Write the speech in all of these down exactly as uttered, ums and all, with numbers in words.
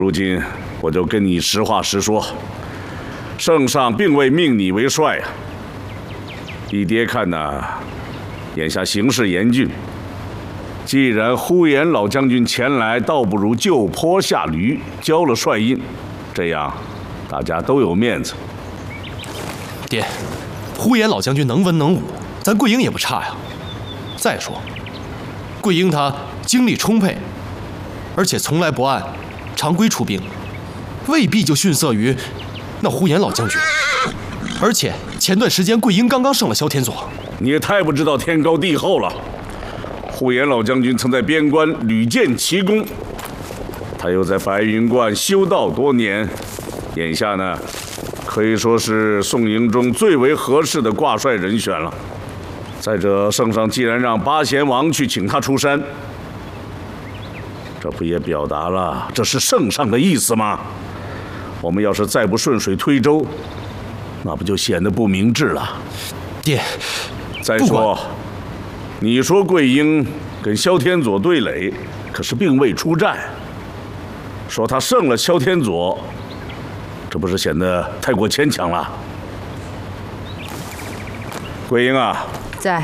如今我就跟你实话实说，圣上并未命你为帅啊。依爹看呐，眼下形势严峻，既然呼延老将军前来，倒不如就坡下驴，交了帅印，这样大家都有面子。 爹，呼延老将军能文能武，咱桂英也不差呀。再说，桂英她精力充沛，而且从来不按常规出兵，未必就逊色于那呼延老将军。而且前段时间桂英刚刚胜了萧天佐， 你也太不知道天高地厚了。呼延老将军曾在边关屡建奇功，他又在白云观修道多年，眼下呢，可以说是宋营中最为合适的挂帅人选了。再者，圣上既然让八贤王去请他出山，这不也表达了这是圣上的意思吗？我们要是再不顺水推舟，那不就显得不明智了？ 爹， 再说，你说桂英跟萧天佐对垒，可是并未出战，说他胜了萧天佐，这不是显得太过牵强了？桂英啊， 在。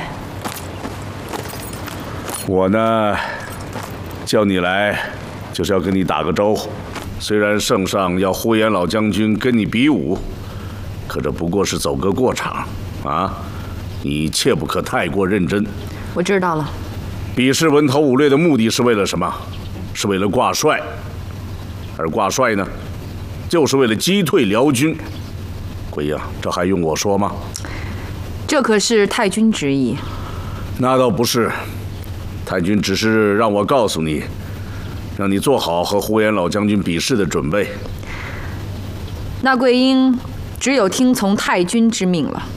我呢，叫你来，就是要跟你打个招呼。虽然圣上要呼延老将军跟你比武，可这不过是走个过场啊！你切不可太过认真。 我知道了。 比试文韬武略的目的是为了什么？是为了挂帅。而挂帅呢，就是为了击退辽军。桂英，这还用我说吗？ 这可是太君之意。 那倒不是，太君只是让我告诉你，让你做好和呼延老将军比试的准备。 那桂英只有听从太君之命了。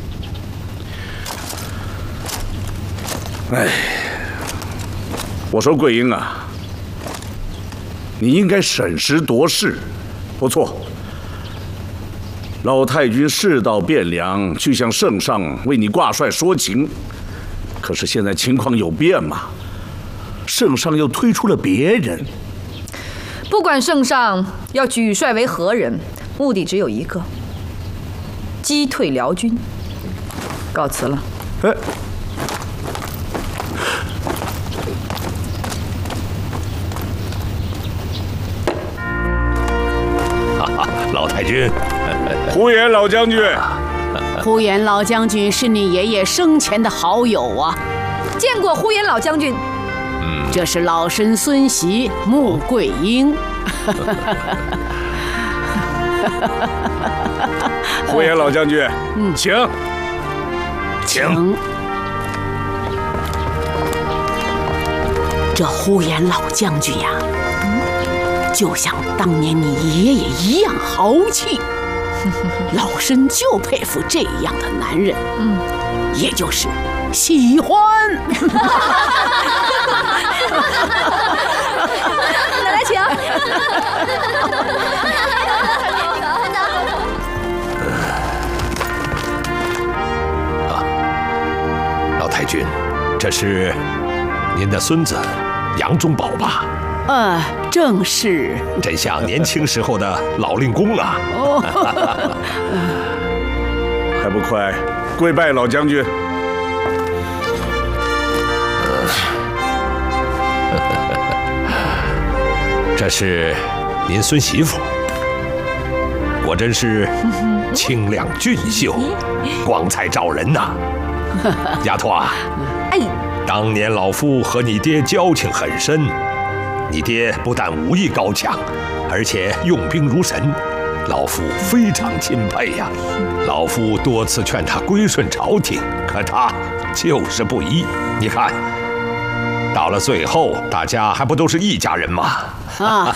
哎，我说桂英啊，你应该审时度势。不错，老太君世道变凉，去向圣上为你挂帅说情。可是现在情况有变嘛，圣上又推出了别人。 不管圣上要举帅为何人，目的只有一个：击退辽军。告辞了。 哎。 老太君， 呼延老将军， 呼延老将军是你爷爷生前的好友啊， 见过呼延老将军。 嗯，这是老身孙媳穆桂英。 呼延老将军，嗯，请，请。 这呼延老将军呀，就像当年你爷爷一样豪气，老身就佩服这样的男人，嗯，也就是喜欢。 奶奶请。 啊，老太君，这是您的孙子杨宗保吧？ 呃，正是， 真像年轻时候的老令公啊！哦， 还不快跪拜老将军！ 这是您孙媳妇，果真是清亮俊秀，光彩照人呐！丫头啊，哎，当年老夫和你爹交情很深。你爹不但武艺高强，而且用兵如神，老夫非常钦佩呀。老夫多次劝他归顺朝廷，可他就是不依。你看，到了最后，大家还不都是一家人吗？啊！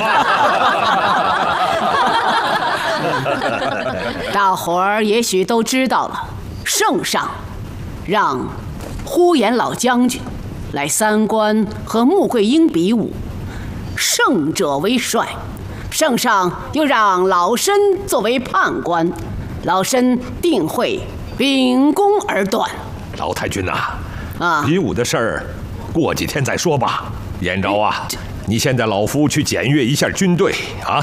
大伙儿也许都知道了，圣上让呼延老将军来三关和穆桂英比武，胜者为帅。圣上又让老身作为判官，老身定会秉公而断。 老太君呐，啊，比武的事儿过几天再说吧。燕昭啊， 你先带老夫去检阅一下军队啊。